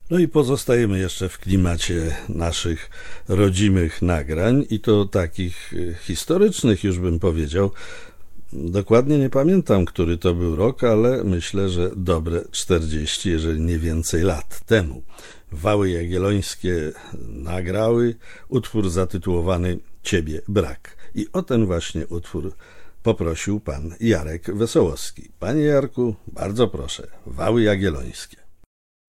No i pozostajemy jeszcze w klimacie naszych rodzimych nagrań i to takich historycznych, już bym powiedział. Dokładnie nie pamiętam, który to był rok, ale myślę, że dobre 40, jeżeli nie więcej lat temu. Wały Jagiellońskie nagrały utwór zatytułowany Ciebie brak. I o ten właśnie utwór poprosił pan Jarek Wesołowski. Panie Jarku, bardzo proszę, Wały Jagiellońskie.